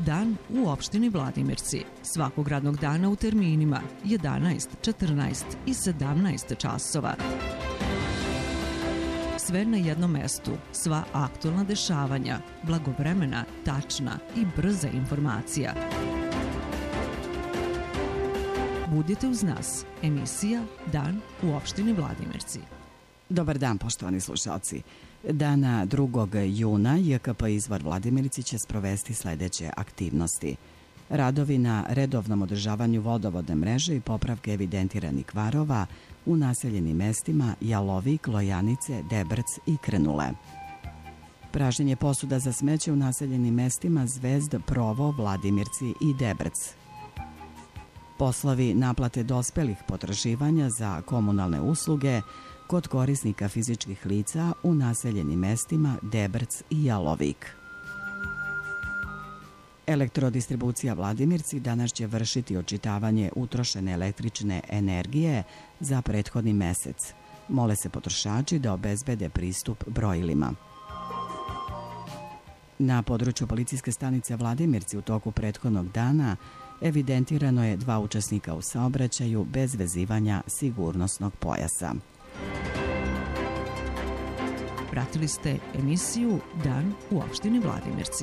Dan u opštini Vladimirci. Svakog radnog dana u terminima 11, 14 i 17 časova. Sve na jednom mestu, sva aktualna dešavanja, blagovremena, tačna i brza informacija. Budite uz nas. Emisija Dan u opštini Vladimirci. Dobar dan, poštovani slušalci. Dana 2. juna JKP Izvor Vladimirci će sprovesti sledeće aktivnosti. Radovi na redovnom održavanju vodovodne mreže i popravke evidentiranih kvarova u naseljenim mestima Jalovik, Lojanice, Debrc i Krenule. Pražnjenje posuda za smeće u naseljenim mestima Zvezd, Provo, Vladimirci i Debrc. Poslovi naplate dospelih potraživanja za komunalne usluge kod korisnika fizičkih lica u naseljenim mestima Debrc i Jalovik. Elektrodistribucija Vladimirci danas će vršiti očitavanje utrošene električne energije za prethodni mesec. Mole se potrošači da obezbede pristup brojilima. Na području policijske stanice Vladimirci u toku prethodnog dana evidentirano je 2 učesnika u saobraćaju bez vezivanja sigurnosnog pojasa. Pratili ste emisiju Dan u opštini Vladimirci.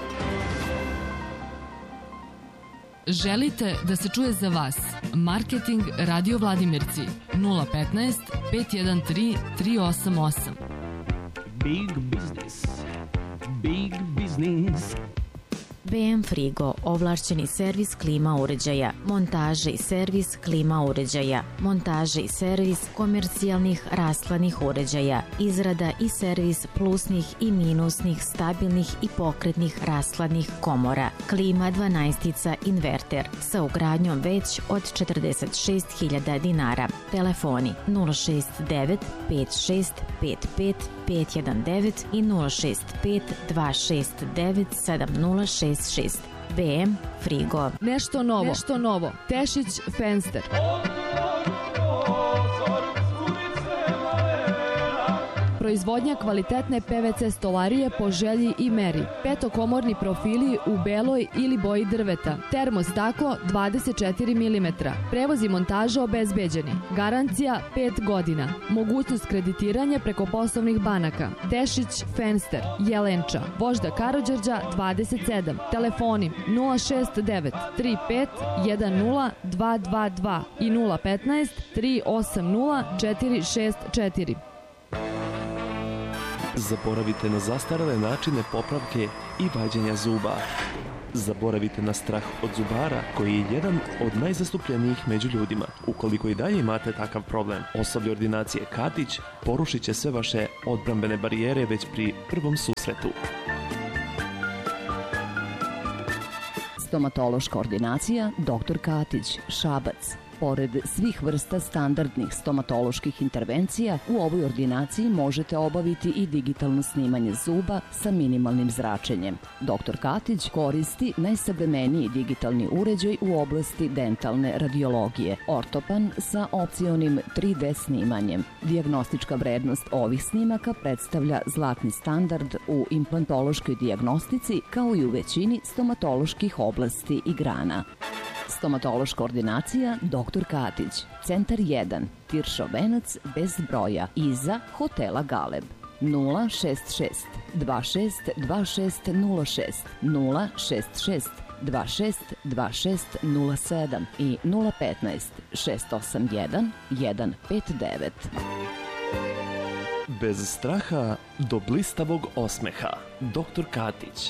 Želite da se čuje za vas? Marketing Radio Vladimirci 015 513 388. Big business. Big business. BM Frigo, ovlašćeni servis klima uređaja, montaže i servis klima uređaja, montaže i servis komercijalnih rashladnih uređaja, izrada i servis plusnih i minusnih, stabilnih i pokretnih rashladnih komora, klima 12 inverter sa ugradnjom već od 46.000 dinara. Telefoni 069 56 55 519 i 065 269 7066. BM Frigo. Nešto novo. Tešić Fenster. Proizvodnja kvalitetne PVC stolarije po želji i meri. Petokomorni profili u beloj ili boji drveta. Termostaklo 24 mm. Prevoz i montaža obezbeđeni. Garancija 5 godina. Mogućnost kreditiranja preko poslovnih banaka. Tešić Fenster, Jelenča, Vožda Karađorđa 27. Telefoni 069 35 10 222 i 015 380 464. Zaboravite na zastarele načine popravke i vađenja zuba. Zaboravite na strah od zubara, koji je jedan od najzastupljenijih među ljudima. Ukoliko i dalje imate takav problem, osoblje ordinacije Katić porušit će sve vaše odbrambene barijere već pri prvom susretu. Stomatološka ordinacija Dr. Katić, Šabac. Pored svih vrsta standardnih stomatoloških intervencija, u ovoj ordinaciji možete obaviti i digitalno snimanje zuba sa minimalnim zračenjem. Dr. Katić koristi najsavremeniji digitalni uređaj u oblasti dentalne radiologije, ortopan sa opcionim 3D snimanjem. Dijagnostička vrednost ovih snimaka predstavlja zlatni standard u implantološkoj dijagnostici, kao i u većini stomatoloških oblasti i grana. Stomatološka ordinacija Dr. Katić, Centar 1, Tiršov venac bez broja, iza hotela Galeb. 066 26 2606, 066 26 2607 i 015 681 159. Bez straha do blistavog osmeha. Dr. Katić.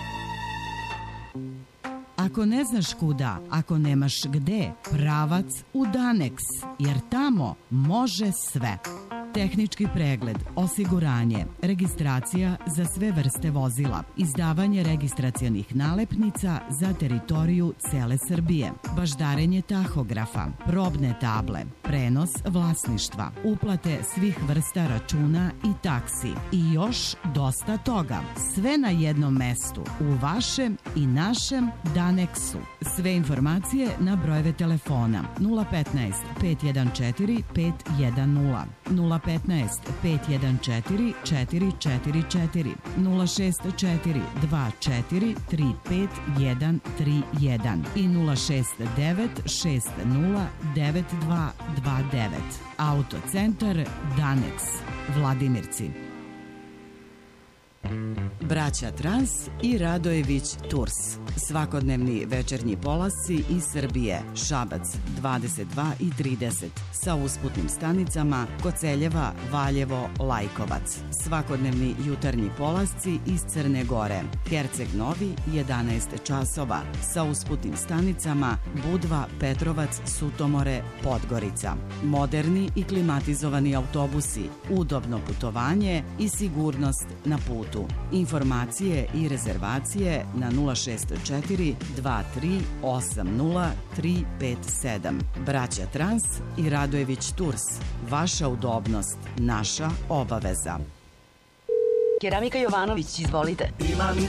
Ako ne znaš kuda, ako nemaš gde, pravac u Danex, jer tamo može sve. Tehnički pregled, osiguranje, registracija za sve vrste vozila, izdavanje registracionih nalepnica za teritoriju cele Srbije, baždarenje tahografa, probne table, prenos vlasništva, uplate svih vrsta računa i taksi i još dosta toga. Sve na jednom mestu, u vašem i našem Danexu. Sve informacije na brojeve telefona 015 514 510 015 514 444, 064 24 35 131 i 069 60 9229. Autocentar Danex, Vladimirci. Braća Trans i Radojević Tours. Svakodnevni večernji polasci iz Srbije. Šabac 22 i 30 sa usputnim stanicama Koceljeva, Valjevo, Lajkovac. Svakodnevni jutarnji polasci iz Crne Gore. Herceg Novi 11 časova sa usputnim stanicama Budva, Petrovac, Sutomore, Podgorica. Moderni i klimatizovani autobusi, udobno putovanje i sigurnost na putu. Informacije i rezervacije na 064 23 80 357. Braća Trans i Radojević Tours. Vaša udobnost, naša obaveza. Keramika Jovanović, izvolite. Imam